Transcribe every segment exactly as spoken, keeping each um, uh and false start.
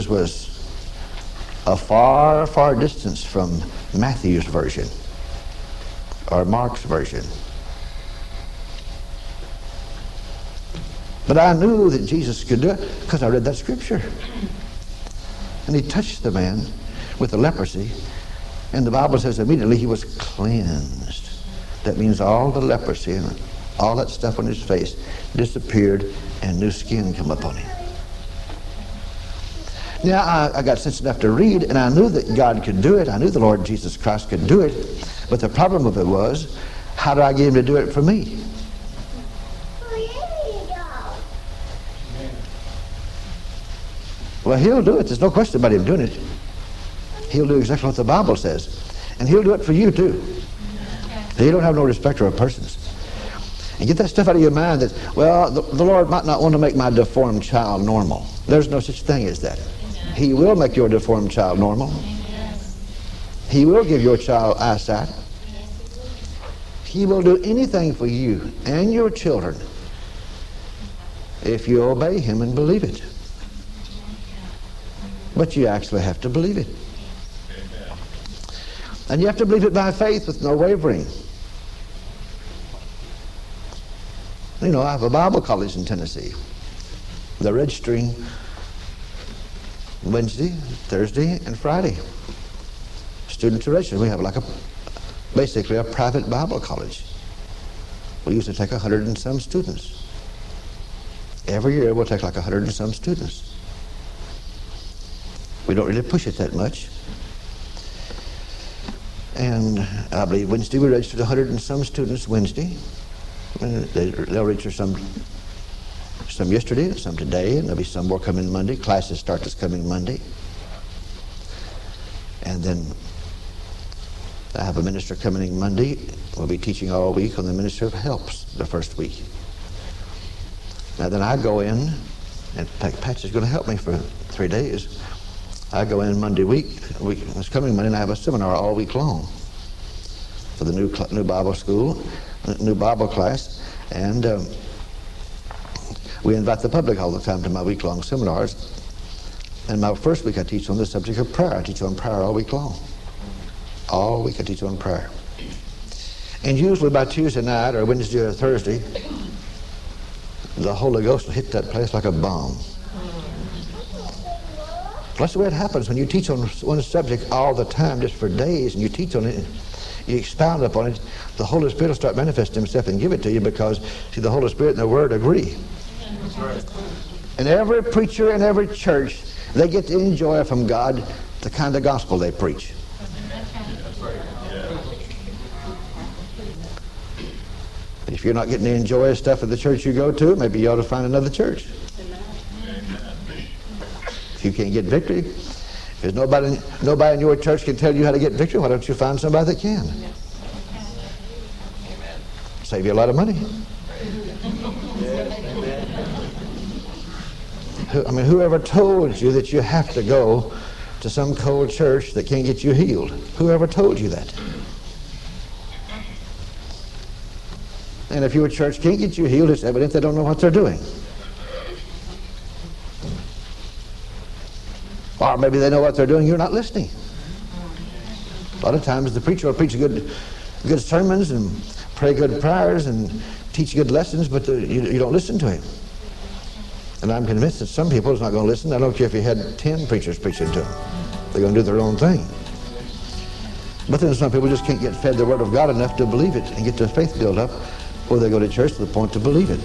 Jesus was a far, far distance from Matthew's version or Mark's version. But I knew that Jesus could do it because I read that scripture. And he touched the man with the leprosy, and the Bible says immediately he was cleansed. That means all the leprosy and all that stuff on his face disappeared and new skin came upon him. Now, I, I got sense enough to read, and I knew that God could do it. I knew the Lord Jesus Christ could do it. But the problem of it was, how do I get him to do it for me? Well, he'll do it. There's no question about him doing it. He'll do exactly what the Bible says. And he'll do it for you, too. He don't have no respecter of persons. And get that stuff out of your mind that, well, the, the Lord might not want to make my deformed child normal. There's no such thing as that. He will make your deformed child normal. He will give your child eyesight. He will do anything for you and your children if you obey him and believe it. But you actually have to believe it. And you have to believe it by faith with no wavering. You know, I have a Bible college in Tennessee. They're registering Wednesday, Thursday, and Friday. Students are registered. We have like a, basically a private Bible college. We used to take a hundred and some students. Every year we'll take like a hundred and some students. We don't really push it that much. And I believe Wednesday we registered a hundred and some students Wednesday. And they, they'll register some some yesterday, some today, and there'll be some more coming Monday. Classes start this coming Monday. And then I have a minister coming Monday. We'll be teaching all week on the ministry of helps the first week. Now then I go in, and Pat's is going to help me for three days. I go in Monday week, week this coming Monday, and I have a seminar all week long for the new new Bible school, new Bible class, and um, we invite the public all the time to my week-long seminars. And my first week I teach on the subject of prayer. I teach on prayer all week long. All week I teach on prayer. And usually by Tuesday night or Wednesday or Thursday, the Holy Ghost will hit that place like a bomb. That's the way it happens when you teach on one subject all the time, just for days, and you teach on it, you expound upon it, the Holy Spirit will start manifesting himself and give it to you because, see, the Holy Spirit and the Word agree. That's right. And every preacher in every church, they get to enjoy from God the kind of gospel they preach. That's right. Yeah. If you're not getting to enjoy stuff at the church you go to, maybe you ought to find another church. If you can't get victory, if nobody, nobody in your church can tell you how to get victory, why don't you find somebody that can? Save you a lot of money. I mean, whoever told you that you have to go to some cold church that can't get you healed? Whoever told you that? And if your church can't get you healed, it's evident they don't know what they're doing. Or maybe they know what they're doing, you're not listening. A lot of times the preacher will preach good, good sermons and pray good prayers and teach good lessons, but the, you, you don't listen to him. And I'm convinced that some people is not going to listen. I don't care if you had ten preachers preaching to them. They're going to do their own thing. But then some people just can't get fed the Word of God enough to believe it and get their faith built up, or they go to church to the point to believe it.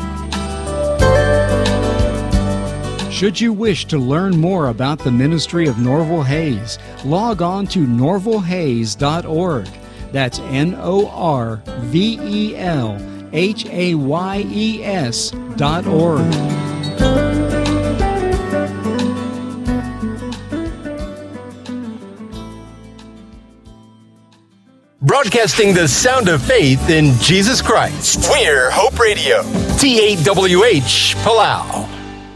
Should you wish to learn more about the ministry of Norval Hayes, log on to norval hayes dot org. That's N O R V E L H A Y E S dot org. Broadcasting the sound of faith in Jesus Christ. We're Hope Radio. T A W H, Palau.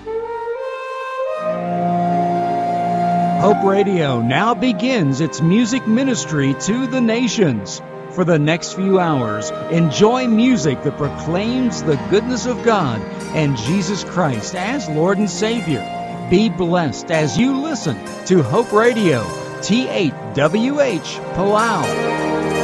Hope Radio now begins its music ministry to the nations. For the next few hours, enjoy music that proclaims the goodness of God and Jesus Christ as Lord and Savior. Be blessed as you listen to Hope Radio, T eight W H Palau.